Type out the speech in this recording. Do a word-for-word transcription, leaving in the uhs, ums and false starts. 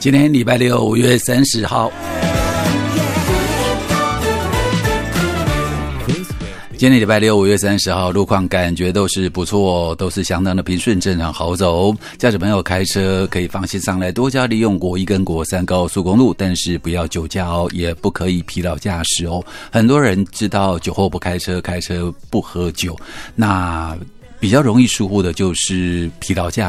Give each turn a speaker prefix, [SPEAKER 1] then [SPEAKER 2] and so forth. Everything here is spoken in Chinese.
[SPEAKER 1] 今天礼拜六五月三十号，今天礼拜六五月三十号，路况感觉都是不错，都是相当的平顺，正常好走。驾驶朋友开车可以放心上来，多加利用国一跟国三高速公路，但是不要酒驾哦，也不可以疲劳驾驶哦。很多人知道酒后不开车，开车不喝酒，那比较容易疏忽的就是疲劳驾